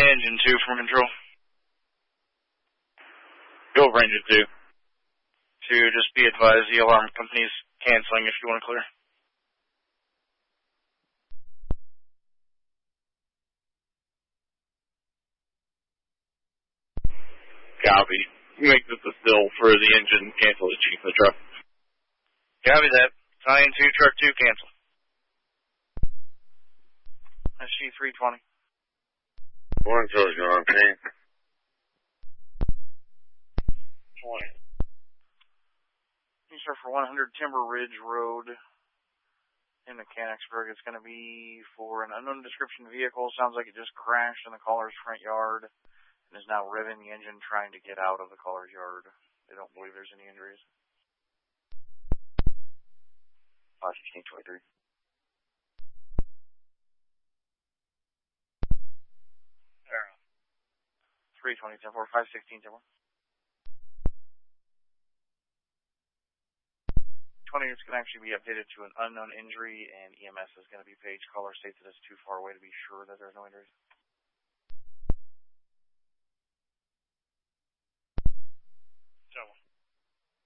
Engine 2 from control. Go for engine 2. 2, just be advised the alarm company's canceling if you want to clear. Copy. Make this a still for the engine. Cancel the chief of the truck. Copy that. Italian 2, truck 2, cancel. SG 320. One kills you on paint. 20. You start for 100 Timber Ridge Road in Mechanicsburg. It's going to be for an unknown description vehicle. Sounds like it just crashed in the caller's front yard and is now revving the engine trying to get out of the caller's yard. They don't believe there's any injuries. 516-23. 320, 10-4, 516, 10-4. 20 is going to actually be updated to an unknown injury, and EMS is going to be paged. Caller states that it's too far away to be sure that there's no injuries.